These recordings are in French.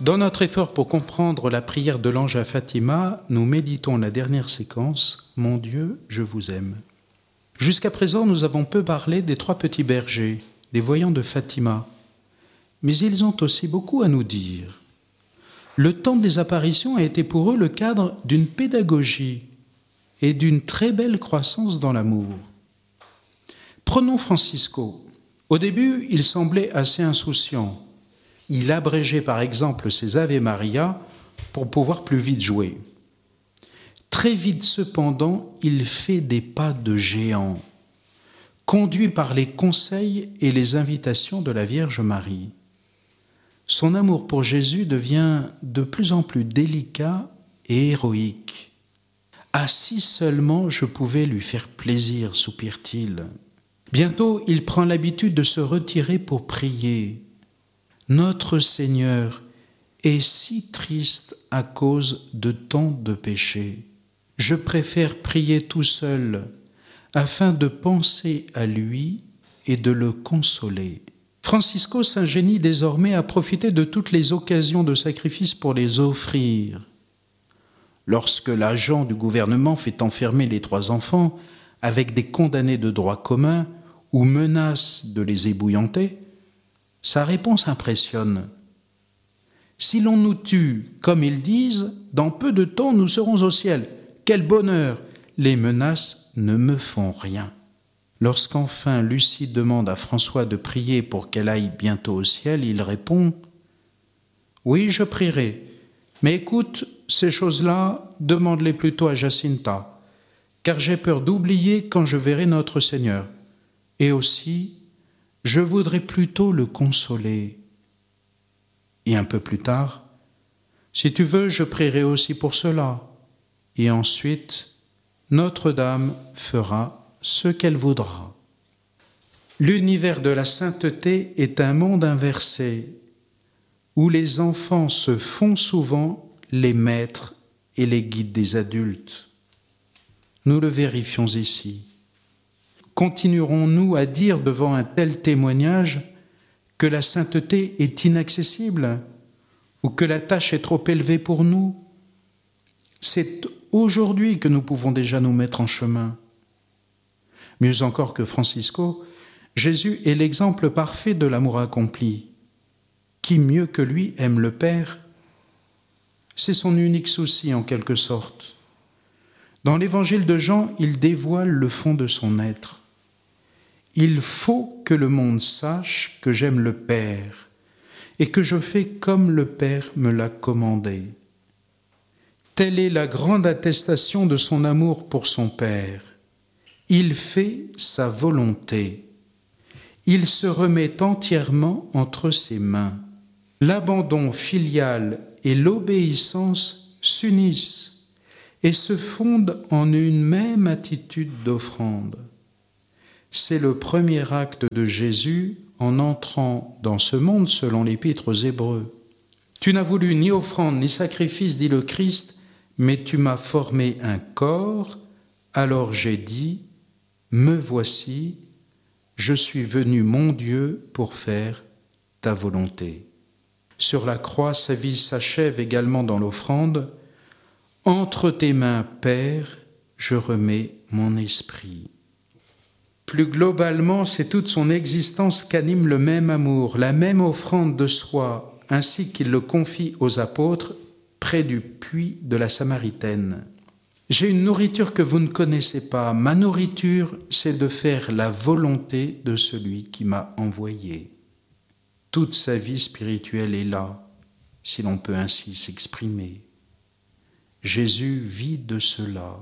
Dans notre effort pour comprendre la prière de l'ange à Fatima, nous méditons la dernière séquence « Mon Dieu, je vous aime ». Jusqu'à présent, nous avons peu parlé des 3 petits bergers, des voyants de Fatima, mais ils ont aussi beaucoup à nous dire. Le temps des apparitions a été pour eux le cadre d'une pédagogie et d'une très belle croissance dans l'amour. Prenons Francisco. Au début, il semblait assez insouciant. Il abrégeait par exemple ses Ave Maria pour pouvoir plus vite jouer. Très vite cependant, il fait des pas de géant, conduit par les conseils et les invitations de la Vierge Marie. Son amour pour Jésus devient de plus en plus délicat et héroïque. « Ah, si seulement je pouvais lui faire plaisir », soupire-t-il. Bientôt, il prend l'habitude de se retirer pour prier. Notre Seigneur est si triste à cause de tant de péchés. Je préfère prier tout seul afin de penser à lui et de le consoler. Francisco s'ingénie désormais à profiter de toutes les occasions de sacrifice pour les offrir. Lorsque l'agent du gouvernement fait enfermer les 3 enfants avec des condamnés de droit commun ou menace de les ébouillanter, sa réponse impressionne. « Si l'on nous tue, comme ils disent, dans peu de temps nous serons au ciel. Quel bonheur! Les menaces ne me font rien. » Lorsqu'enfin Lucie demande à François de prier pour qu'elle aille bientôt au ciel, il répond « Oui, je prierai, mais écoute, ces choses-là, demande-les plutôt à Jacinta, car j'ai peur d'oublier quand je verrai notre Seigneur. Et aussi, je voudrais plutôt le consoler. » Et un peu plus tard, « Si tu veux, je prierai aussi pour cela. » Et ensuite, Notre-Dame fera ce qu'elle voudra. L'univers de la sainteté est un monde inversé, où les enfants se font souvent les maîtres et les guides des adultes. Nous le vérifions ici. Continuerons-nous à dire devant un tel témoignage que la sainteté est inaccessible ou que la tâche est trop élevée pour nous? C'est aujourd'hui que nous pouvons déjà nous mettre en chemin. Mieux encore que Francisco, Jésus est l'exemple parfait de l'amour accompli. Qui mieux que lui aime le Père? C'est son unique souci en quelque sorte. Dans l'évangile de Jean, il dévoile le fond de son être. Il faut que le monde sache que j'aime le Père et que je fais comme le Père me l'a commandé. Telle est la grande attestation de son amour pour son Père. Il fait sa volonté. Il se remet entièrement entre ses mains. L'abandon filial et l'obéissance s'unissent et se fondent en une même attitude d'offrande. C'est le premier acte de Jésus en entrant dans ce monde selon l'Épître aux Hébreux. « Tu n'as voulu ni offrande ni sacrifice, dit le Christ, mais tu m'as formé un corps, alors j'ai dit, me voici, je suis venu, mon Dieu, pour faire ta volonté. » Sur la croix, sa vie s'achève également dans l'offrande. « Entre tes mains, Père, je remets mon esprit. » Plus globalement, c'est toute son existence qu'anime le même amour, la même offrande de soi, ainsi qu'il le confie aux apôtres près du puits de la Samaritaine. « J'ai une nourriture que vous ne connaissez pas. Ma nourriture, c'est de faire la volonté de celui qui m'a envoyé. » Toute sa vie spirituelle est là, si l'on peut ainsi s'exprimer. Jésus vit de cela,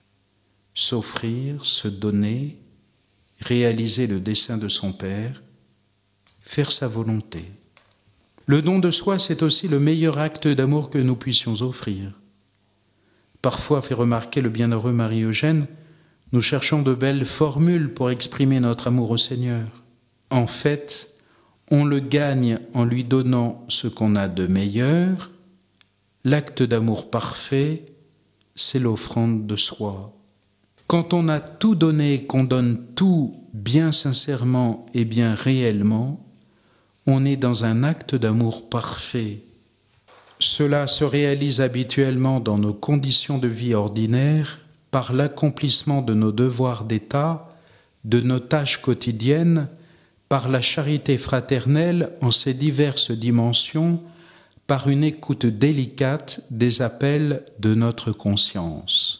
s'offrir, se donner, réaliser le dessein de son Père, faire sa volonté. Le don de soi, c'est aussi le meilleur acte d'amour que nous puissions offrir. Parfois, fait remarquer le bienheureux Marie-Eugène, nous cherchons de belles formules pour exprimer notre amour au Seigneur. En fait, on le gagne en lui donnant ce qu'on a de meilleur. L'acte d'amour parfait, c'est l'offrande de soi. Quand on a tout donné, qu'on donne tout bien sincèrement et bien réellement, on est dans un acte d'amour parfait. Cela se réalise habituellement dans nos conditions de vie ordinaires par l'accomplissement de nos devoirs d'État, de nos tâches quotidiennes, par la charité fraternelle en ses diverses dimensions, par une écoute délicate des appels de notre conscience.